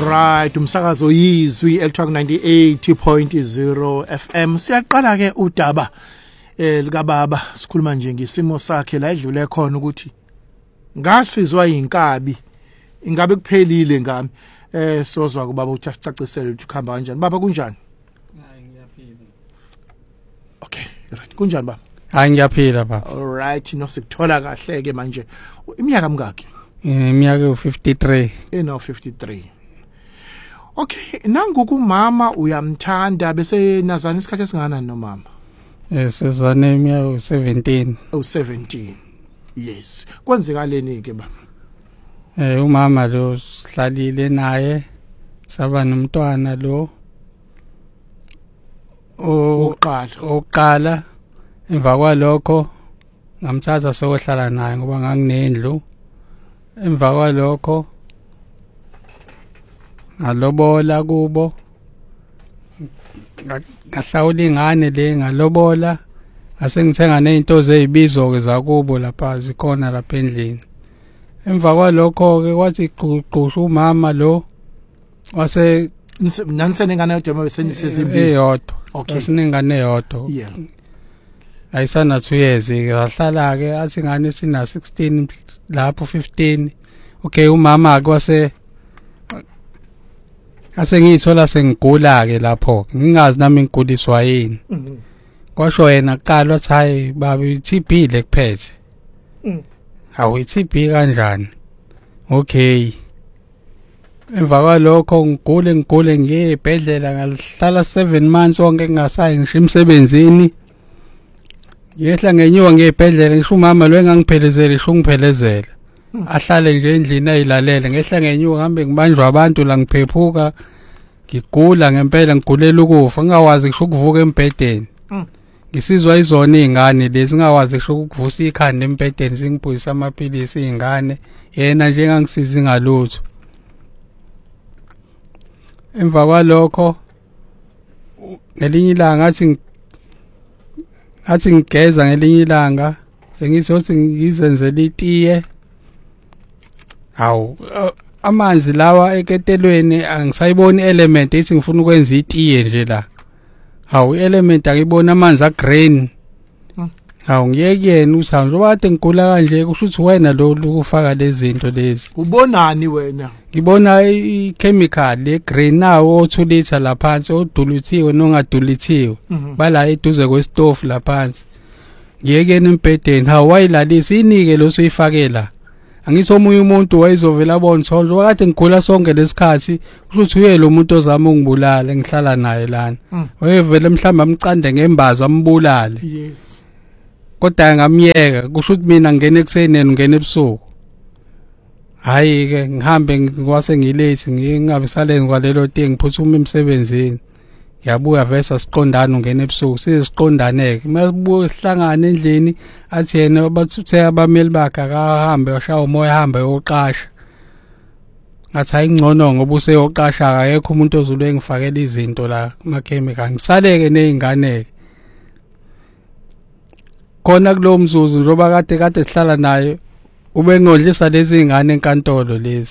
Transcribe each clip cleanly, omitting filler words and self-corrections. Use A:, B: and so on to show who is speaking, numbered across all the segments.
A: Right, umsakazo yizwi elithiwa 98.0 FM. Siyaqala ke udaba lika baba, sikhuluma nje ngesimo sakhe la edlule khona ukuthi ngasizwa inkabi. Ingabe kuphelile ngami. Sozwa kubaba uthi asicacisele ukuthi ukhamba kanjani. Baba kunjani?
B: Hayi ngiyaphila.
A: Okay, right. Kunjani baba?
B: Hayi ngiyaphila baba.
A: All right, sikuthola kahle ke manje. Iminyaka mingaki?
B: Iminyaka u53.
A: Eno 53. Okay, nangoku mama uyamthanda bese nazana isikhathi esingana nomama.
B: Sizane iminyaka u17.
A: U17. Yes. Kwenzekaleni ke baba?
B: Umama lo sihlalile naye saba nomntwana lo oqala emva kwalokho ngamthatha sokuhlala naye ngoba nganginendlu. Emva kwalokho ngalobola kubo ngahlawula ingane le ngalobola asengithenga nezinto zezibizo ke zakubo lapha zikhona lapha endlini. Emva kwalokho ke kwathi qhuqhusha umama lo wase
A: nanisene ngane yodwa besenisezibi
B: eyodwa.
A: Okay.
B: Sinengane eyodwa.
A: Yeah.
B: Ayisana 2 years ke sahlala ke athi ngane sina 16 lapho 15. Okay, umama ke wase ngithola sengigula ke lapho ngingazi nami ngiguliswa yini. Kwasho yena kuqala wathi hayi baba iTB lekuphethe. Hawu iTB kanjani? Okay. Emva kwalokho ngigule ngiye ebhedlela ngahlala 7 months wonke ngingasayi ngisho emsebenzini. Yehla ngenyuka ngebhedlela ngisho umama lo engangiphelezela isho ngiphelezela. Ahlale nje endlini ayilalele ngehla ngenyuka ngihambe ngibanjwa abantu la ngiphephuka ngigula ngempela ngigulela ukufa ngingawazi ngisho ukuvuka embedeni. Ngisizwa izona izingane lezi ngingawazi ngisho ukuvusa ikhanda embedeni singibuyisa amaphilisi izingane yena nje ngangisiza ngalutho. Emva kwalokho ngelinye ilanga athi ngigeza ngelinye ilanga sengithi ngizenzele itiye. Hawu amanzi lawa eketelweni angisayiboni element ethi ngifuna ukwenza itiye nje la. Hawu element akibona amanzi agreen. Hawu ngiyekuyena uthando njengoba kade ngigula kanje kusho ukuthi wena lo ukufaka lezi zinto lezi.
A: Ubonani wena?
B: Ngibona ichemical le green nawo 2 liter laphansi oduluthiwe nongaduluthiwe. Bala eduze kwestove laphansi. Ngiyekuyena embedeni hawu wayilalisa inike lo suyifakela. Angithi omunye umuntu wayezovela abone thonje wakade ngigula sonke lesikhathi ukuthi uye lo muntu ozama ungibulala ngihlala naye lana. Wayevela mhlamba amcande ngembazo ambulale.
A: Yes.
B: Kodwa ngamyeka kusho ukuthi mina ngene ekseni ngene ebusuku. Hayi ke ngihambe ngikwase ngilate ngingabe saleni kwalelo thing ngiphuthuma emsebenzini. Yabuya vesa siqondana ungena ebusuku siziqondaneke masibuye sihlangana endlini athi yena abathuthe abameli bakhe akahambe washaya umoya hamba yoqasha. Ngathi ayingcono ngoba useyoqasha akekho umuntu ozulwe ngifakela izinto la amakhemical ngisaleke nezingane. Khona kulo mzuzu njoba kade sihlala naye ube ngodlisa lezi zingane enkantolo lezi.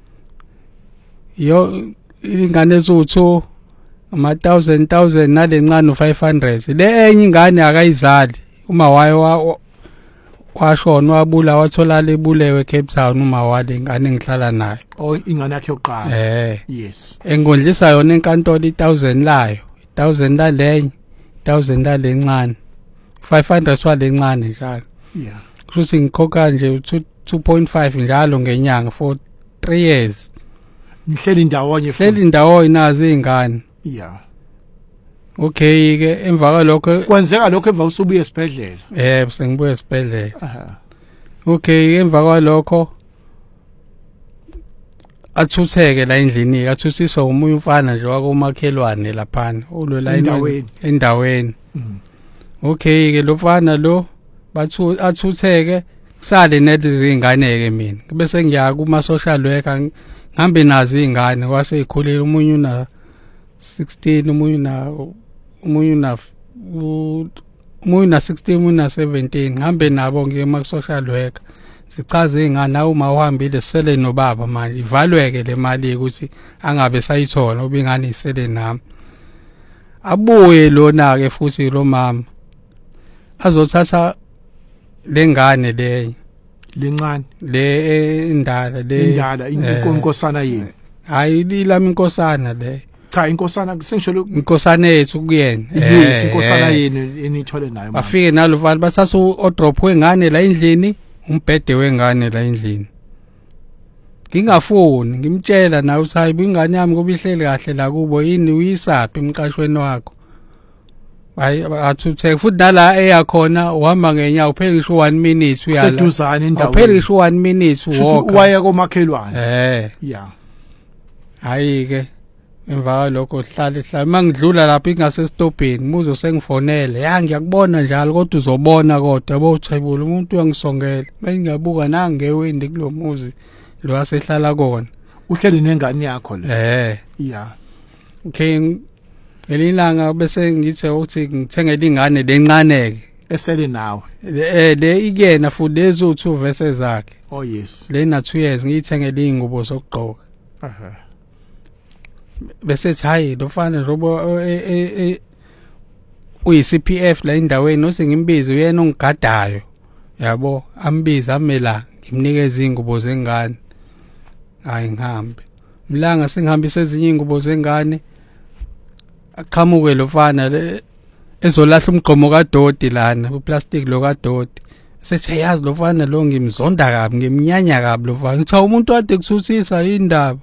B: Yo ingane ezu2 ama1000 nalencane u500 le enye ingane akayizali uma wayo washona wabula wathola lebulewe Cape Town uma wale ingane ngihlala nayo
A: ingane yakhe yokuqala. Yes,
B: engondlisa yona enkantolo 1000 layo 1000 lalenye 1000 lalencane 500 walencane njalo.
A: Yeah,
B: kusho ngikhokha nje 2.5 njalo ngenyanga for 3 years.
A: Ngihleli
B: ndawonye nazo izingane.
A: Yeah.
B: Okay ke emva kwalokho
A: kwenzeka lokho emva usubuye esibhedlela.
B: Sengibuye esibhedlela. Okay emva kwalokho athutheke la endlini athuthiswa umunye umfana nje wakomakhelwane laphana ulola endaweni. Okay ke lo mfana lo athutheke kusale nezi zingane ke mina bese ngiya kuma social worker ngihambe nazo izingane kwase ikhulile umunye una 16 umunye na 16 umunye na 17 ngihambe nabo ngiye ma social worker sichaze ingane uma uhambile sele nobaba manje ivalweke le mali ukuthi angabe sayithola ngoba ingane isele nami. Abuye lona ke futhi lo mama azothatha lengane
A: lencane
B: le indala
A: inkosana yini
B: hayi lilami inkosana le
A: cha inkosana sengisholo
B: inkosana yethu kuyena
A: yes inkosana yini enithole nayo mama
B: bafike nalo vali bathatha odrop wengane la endlini umbhede wengane la endlini ngingafuni ngimtshela nawe uthi hayi ingane yami kuba ihleli kahle la kubo yini uyisaphi emqashweni wakho hayi athuthe futhi nala eyakhona uhamba ngenyawo phela ngisho 1 minute uyala
A: seduzane endaweni
B: phela ngisho 1 minute walk
A: waya komakhelwane
B: yeah hayi ke emva lokho hlala mangidlula lapha ingasestopini muzo sengifonele ngiyakubona njalo kodwa uzobona kodwa yabo Thayibula umuntu uyangisongela bengiyabuka nangewendi kulomuzi lo asehlala kona
A: uhleli nengane yakho le yeah
B: okay elilanga bese ngithe ukuthi ngithengele ingane lencaneke
A: esele nawe
B: le ikena futhi lezo 2 verses zakhe
A: oh yes
B: le na 2 years ngithengele ingubo zokugqoka bese hayi lofana robo uyi-CPF la indaweni nose ngimbize uyena ongigadayo yabo ambiza amela ngimnikeza ingubo zengane hayi ngihambe mlanga sengihambisa ezinye ingubo zengane aqhamuke lofana le ezolahla umgqomo kaDodi lana uplastic lo kaDodi sethe yazi lofana lo ngimzonda kabi ngimnyanya kabi lofana ngithi umuntu ade kuthuthisa indaba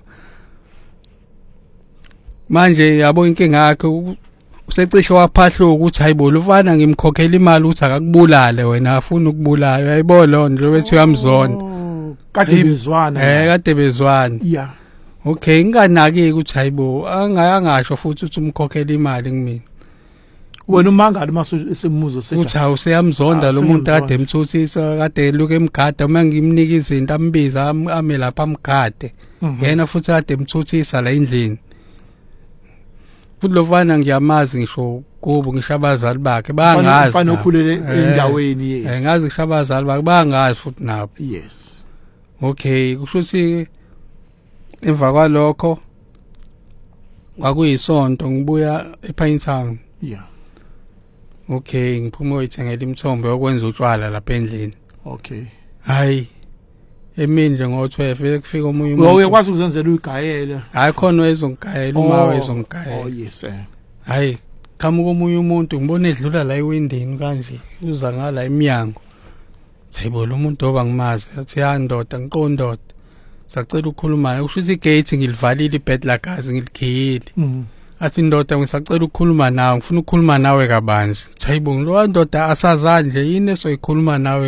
B: manje yabo inkinga yakhe usecishe waphahla ukuthi hayibo lofana ngimkhokhela imali ukuthi akakubulale wena afuna ukubulala hayibo lo nje wethu uyamzonda
A: kade bezwana
B: kade bezwana
A: yeah
B: okay nginganaki ukuthi hayibo angasho futhi ukuthi umkhokhela imali kimina
A: wena umangala masemuzo sethi
B: uthi awuseyamzonda lo muntu kade emthuthisa kade luke emgada uma ngimnika izinto ambiza ame lapha amgade yena futhi kade emthuthisa la endlini futhi lofana ngiyamazi ngisho kubo ngishabazali bakhe bangazi
A: mfana okhulele endaweni yes
B: ngazi ngishabazali bakhe bangazi futhi nabo
A: yes
B: okay kusho ukuthi emva kwalokho kwakuyisonto ngibuya ePinetown
A: yeah
B: okay ngiphuma uyithengela imithombo yokwenza utshwala lapha endlini
A: okay
B: hayi emini nje ngo12 kufika omunye umuntu
A: uyakwazi ukuzenzela uyigayela
B: hayi khona wezongigayela uma wezongigayela
A: oh yes
B: hayi qamuka omunye umuntu ngibona edlula la ewindini kanje uza ngala eminyango Thayibona umuntu oba ngimazi athi yandoda ngiqondoda sacela ukukhuluma naye kusho ukuthi igate ngilivalile ibedlagazi ngilikhiyile athi indoda ngisacela ukukhuluma nawe ngifuna ukukhuluma nawe kabanzi Thayibona lo ndoda asazanje yini esoyikhuluma nawe